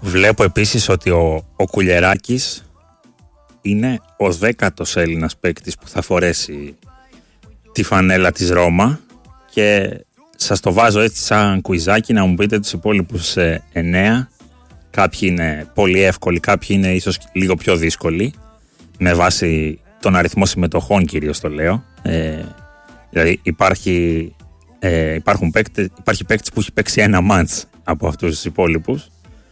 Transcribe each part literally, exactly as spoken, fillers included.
Βλέπω επίσης ότι ο, ο Κουλιεράκης είναι ο δέκατος Έλληνας παίκτης που θα φορέσει τη φανέλα της Ρώμα και σας το βάζω έτσι σαν κουιζάκι να μου πείτε τους υπόλοιπους ε, εννέα. Κάποιοι είναι πολύ εύκολοι, κάποιοι είναι ίσως λίγο πιο δύσκολοι με βάση τον αριθμό συμμετοχών κυρίως το λέω. Ε, δηλαδή υπάρχει, ε, υπάρχουν παίκτες, υπάρχει παίκτης που έχει παίξει ένα μάτς από αυτούς τους υπόλοιπους.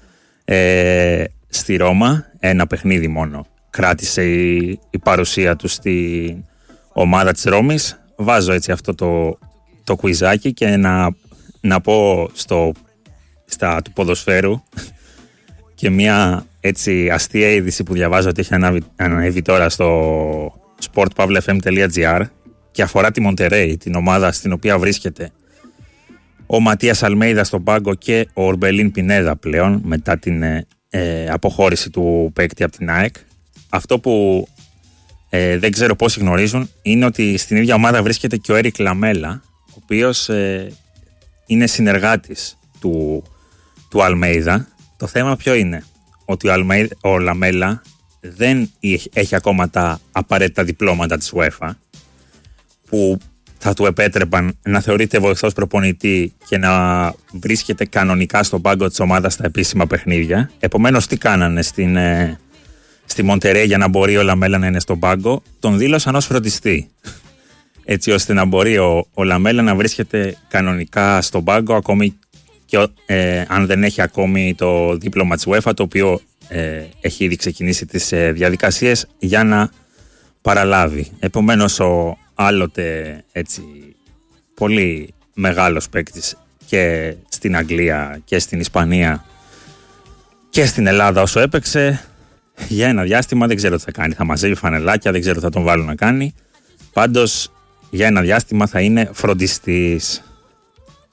Ε, στη Ρώμα ένα παιχνίδι μόνο κράτησε η, η παρουσία του στην ομάδα της Ρώμης. Βάζω έτσι αυτό το, το κουιζάκι και να, να πω στο, στα του ποδοσφαίρου και μια έτσι αστεία είδηση που διαβάζω ότι έχει ανάβει, ανέβει τώρα στο σπορτ παύλα εφ εμ τελεία τζι άρ και αφορά τη Μοντερέι, την ομάδα στην οποία βρίσκεται ο Ματίας Αλμέιδα στον πάγκο και ο Ορμπελίν Πινέδα πλέον μετά την ε, αποχώρηση του παίκτη από την ΑΕΚ. Αυτό που ε, δεν ξέρω πόσοι γνωρίζουν είναι ότι στην ίδια ομάδα βρίσκεται και ο Έρικ Λαμέλα, ο οποίος ε, είναι συνεργάτης του, του Αλμέιδα. Το θέμα ποιο είναι? Ότι ο, Αλμέιδα, ο Λαμέλα δεν έχει ακόμα τα απαραίτητα διπλώματα της UEFA που θα του επέτρεπαν να θεωρείται βοηθός προπονητή και να βρίσκεται κανονικά στον πάγκο της ομάδας στα επίσημα παιχνίδια. Επομένως, τι κάνανε στην, ε, στη Μοντερέι για να μπορεί ο Λαμέλα να είναι στον πάγκο? Τον δήλωσαν ως φροντιστή. Έτσι ώστε να μπορεί ο, ο Λαμέλα να βρίσκεται κανονικά στον πάγκο, ακόμη και ε, αν δεν έχει ακόμη το δίπλωμα της UEFA, το οποίο ε, έχει ήδη ξεκινήσει τις ε, διαδικασίες για να παραλάβει. Επομένως, ο άλλοτε έτσι πολύ μεγάλος παίκτης και στην Αγγλία και στην Ισπανία και στην Ελλάδα όσο έπαιξε, για ένα διάστημα δεν ξέρω τι θα κάνει. Θα μαζεύει φανελάκια, δεν ξέρω τι θα τον βάλουν να κάνει. Πάντως για ένα διάστημα θα είναι φροντιστής.